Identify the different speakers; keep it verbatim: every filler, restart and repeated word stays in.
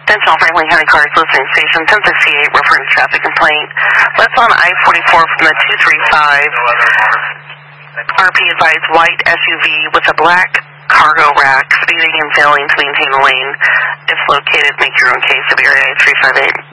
Speaker 1: Attention all Franklin County cars listening station ten sixty-eight reference traffic complaint. That's on I forty-four from the two three five. R P advised white S U V with a black cargo rack speeding and failing to maintain the lane. If located, make your own case of area three five eight.